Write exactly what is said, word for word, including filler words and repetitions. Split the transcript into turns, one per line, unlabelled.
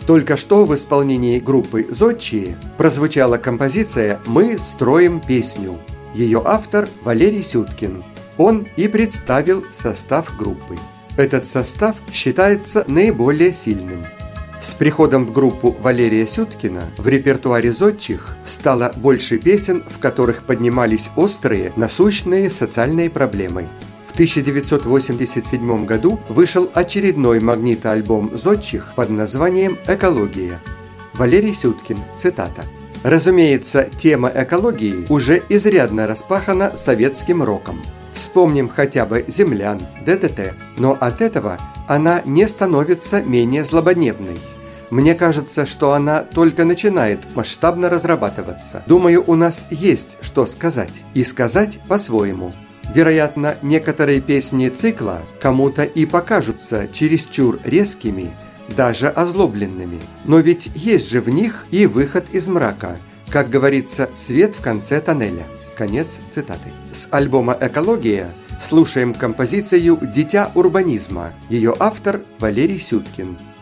Только что в исполнении группы «Зодчие» прозвучала композиция «Мы строим песню». Ее автор Валерий Сюткин. Он и представил состав группы. Этот состав считается наиболее сильным. С приходом в группу Валерия Сюткина в репертуаре «Зодчих» стало больше песен, в которых поднимались острые, насущные социальные проблемы. В тысяча девятьсот восемьдесят седьмом году вышел очередной магнитоальбом «Зодчих» под названием «Экология». Валерий Сюткин, цитата: «Разумеется, тема экологии уже изрядно распахана советским роком. Вспомним хотя бы «Землян», ДДТ, но от этого она не становится менее злободневной. Мне кажется, что она только начинает масштабно разрабатываться. Думаю, у нас есть что сказать, и сказать по-своему. Вероятно, некоторые песни цикла кому-то и покажутся чересчур резкими, даже озлобленными. Но ведь есть же в них и выход из мрака, как говорится, свет в конце тоннеля». Конец цитаты. С альбома «Экология» слушаем композицию «Дитя урбанизма». Ее автор Валерий Сюткин.